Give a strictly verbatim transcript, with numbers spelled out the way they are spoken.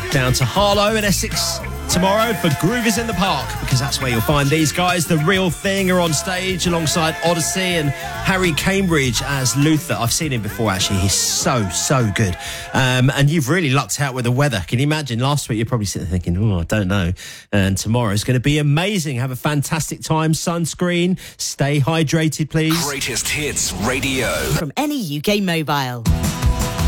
down to Harlow in Essex tomorrow for Groove is in the Park, because that's where you'll find these guys. The Real Thing are on stage alongside Odyssey and Harry Cambridge as Luther. I've seen him before, actually. He's so, so good. Um, and you've really lucked out with the weather. Can you imagine? Last week, you're probably sitting there thinking, oh, I don't know. And tomorrow's going to be amazing. Have a fantastic time. Sunscreen. Stay hydrated, please. Greatest Hits Radio. From any U K mobile.